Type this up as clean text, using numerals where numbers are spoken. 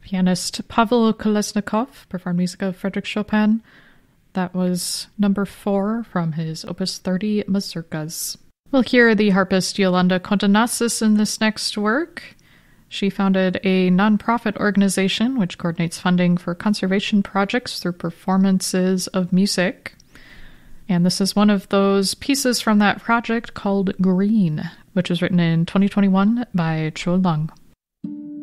Pianist Pavel Kolesnikov performed music of Frédéric Chopin. That was number 4 from his Opus 30 Mazurkas. We'll hear the harpist Yolanda Contenassis in this next work. She founded a nonprofit organization which coordinates funding for conservation projects through performances of music. And this is one of those pieces from that project called Green, which was written in 2021 by Chul Lung.